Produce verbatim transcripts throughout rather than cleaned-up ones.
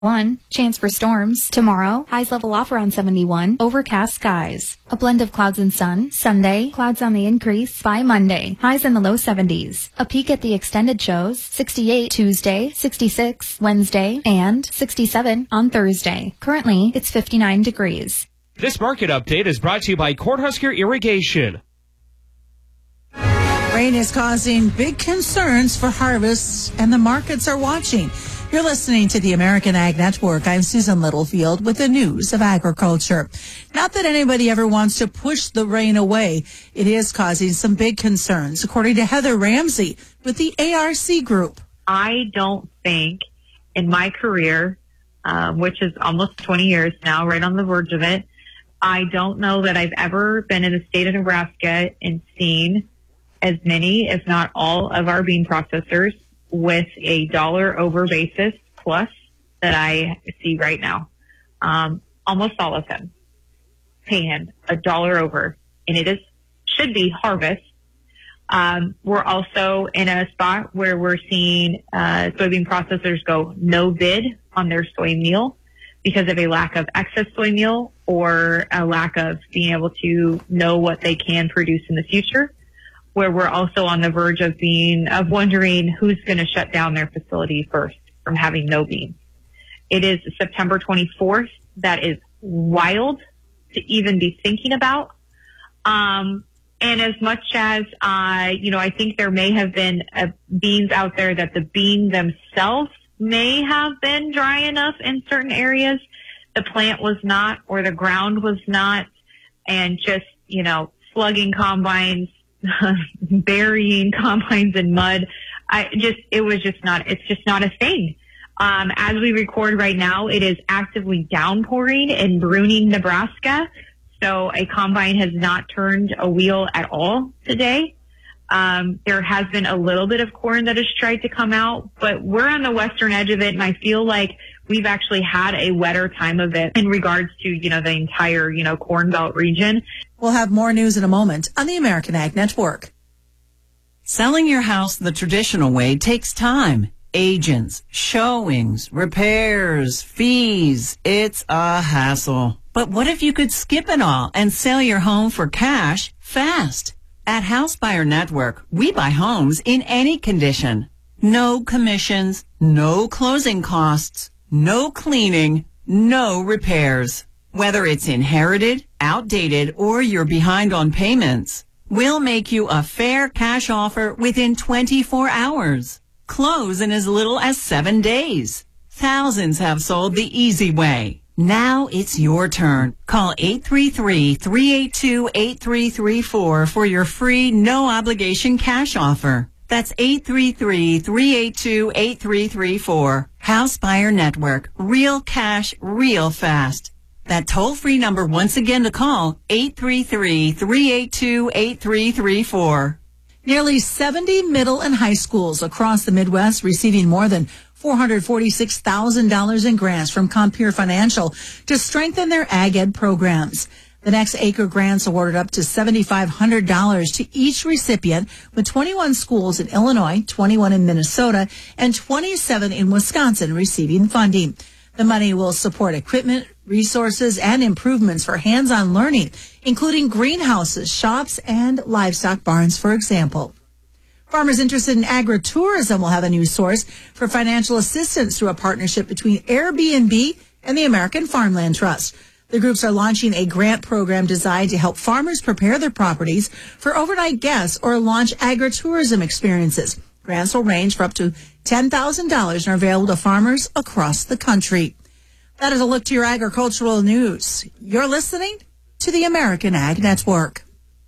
One, chance for storms. Tomorrow, highs level off around seventy-one. Overcast skies. A blend of clouds and sun. Sunday, clouds on the increase. By Monday, highs in the low seventies. A peek at the extended shows. sixty-eight Tuesday, sixty-six Wednesday, and sixty-seven on Thursday. Currently, it's fifty-nine degrees. This market update is brought to you by Cornhusker Irrigation. Rain is causing big concerns for harvests, and the markets are watching. You're listening to the American Ag Network. I'm Susan Littlefield with the news of agriculture. Not that anybody ever wants to push the rain away. It is causing some big concerns, according to Heather Ramsey with the A R C Group. I don't think in my career, uh, which is almost twenty years now, right on the verge of it, I don't know that I've ever been in the state of Nebraska and seen as many, if not all, of our bean processors with a dollar over basis plus that I see right now. Um, almost all of them paying a dollar over, and it is should be harvest. Um, we're also in a spot where we're seeing uh, soybean processors go no bid on their soy meal because of a lack of excess soy meal or a lack of being able to know what they can produce in the future, where we're also on the verge of being, of wondering who's going to shut down their facility first from having no beans. It is September twenty-fourth. That is wild to even be thinking about. Um, and as much as, uh, you know, I think there may have been uh, beans out there that the bean themselves may have been dry enough in certain areas. The plant was not, or the ground was not, and just, you know, slugging combines, burying combines in mud. I just, it was just not, it's just not a thing. Um, as we record right now, it is actively downpouring in Bruning, Nebraska. So a combine has not turned a wheel at all today. Um, there has been a little bit of corn that has tried to come out, but we're on the western edge of it. And I feel like we've actually had a wetter time of it in regards to, you know, the entire, you know, Corn Belt region. We'll have more news in a moment on the American Ag Network. Selling your house the traditional way takes time. Agents, showings, repairs, fees. It's a hassle. But what if you could skip it all and sell your home for cash fast? At House Buyer Network, we buy homes in any condition. No commissions, no closing costs, no cleaning, no repairs. Whether it's inherited, outdated, or you're behind on payments, we'll make you a fair cash offer within twenty-four hours. Close in as little as seven days. Thousands have sold the easy way. Now it's your turn. Call eight three three, three eight two, eight three three four for your free, no-obligation cash offer. That's eight three three, three eight two, eight three three four. House Buyer Network. Real cash, real fast. That toll-free number once again to call, eight three three, three eight two, eight three three four. Nearly seventy middle and high schools across the Midwest receiving more than four hundred forty-six thousand dollars in grants from Compeer Financial to strengthen their ag ed programs. The Next Acre grants awarded up to seven thousand five hundred dollars to each recipient, with twenty-one schools in Illinois, twenty-one in Minnesota, and twenty-seven in Wisconsin receiving funding. The money will support equipment, resources, and improvements for hands-on learning, including greenhouses, shops, and livestock barns, for example. Farmers interested in agritourism will have a new source for financial assistance through a partnership between Airbnb and the American Farmland Trust. The groups are launching a grant program designed to help farmers prepare their properties for overnight guests or launch agritourism experiences. Grants will range for up to ten thousand dollars and are available to farmers across the country. That is a look to your agricultural news. You're listening to the American Ag Network.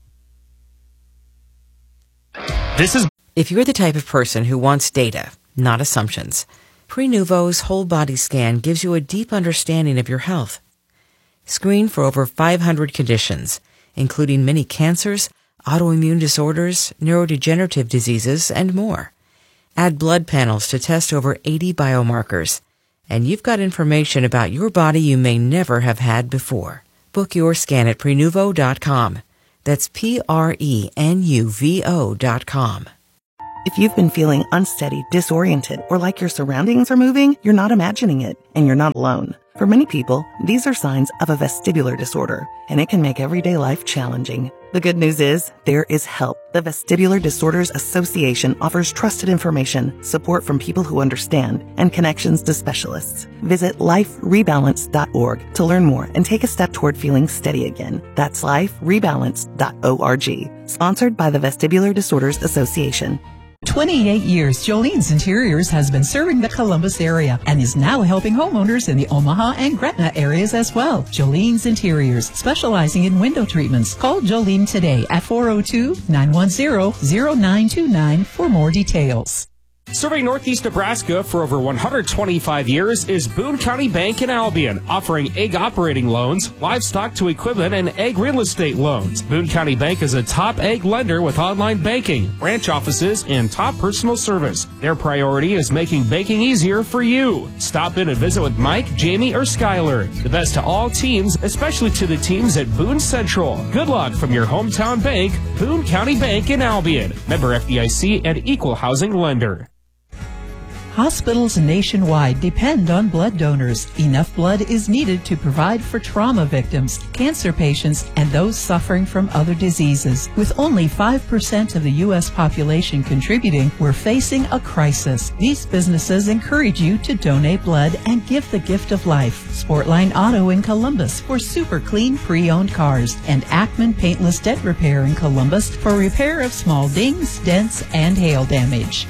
This is If you're the type of person who wants data, not assumptions, Prenuvo's whole body scan gives you a deep understanding of your health. Screen for over five hundred conditions, including many cancers, autoimmune disorders, neurodegenerative diseases, and more. Add blood panels to test over eighty biomarkers, and you've got information about your body you may never have had before. Book your scan at Prenuvo dot com. That's P R E N U V O dot com. If you've been feeling unsteady, disoriented, or like your surroundings are moving, you're not imagining it, and you're not alone. For many people, these are signs of a vestibular disorder, and it can make everyday life challenging. The good news is, there is help. The Vestibular Disorders Association offers trusted information, support from people who understand, and connections to specialists. Visit life rebalance dot org to learn more and take a step toward feeling steady again. That's life rebalance dot org. Sponsored by the Vestibular Disorders Association. twenty-eight years, Jolene's Interiors has been serving the Columbus area and is now helping homeowners in the Omaha and Gretna areas as well. Jolene's Interiors, specializing in window treatments. Call Jolene today at four oh two, nine one zero, zero nine two nine for more details. Serving Northeast Nebraska for over one hundred twenty-five years is Boone County Bank in Albion, offering egg operating loans, livestock to equipment, and egg real estate loans. Boone County Bank is a top egg lender with online banking, branch offices, and top personal service. Their priority is making banking easier for you. Stop in and visit with Mike, Jamie, or Skylar. The best to all teams, especially to the teams at Boone Central. Good luck from your hometown bank, Boone County Bank in Albion. Member F D I C and equal housing lender. Hospitals nationwide depend on blood donors. Enough blood is needed to provide for trauma victims, cancer patients, and those suffering from other diseases. With only five percent of the U S population contributing, we're facing a crisis. These businesses encourage you to donate blood and give the gift of life. Sportline Auto in Columbus for super clean pre-owned cars, and Ackman Paintless Dent Repair in Columbus for repair of small dings, dents, and hail damage.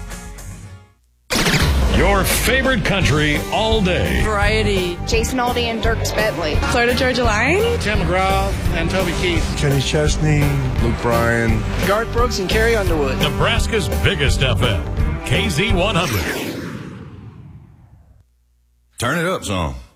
Your favorite country all day. Variety. Jason Aldean and Dierks Bentley. Florida Georgia Line. Tim McGraw and Toby Keith. Kenny Chesney. Luke Bryan. Garth Brooks and Carrie Underwood. Nebraska's biggest F M. K Z one hundred. Turn it up, son.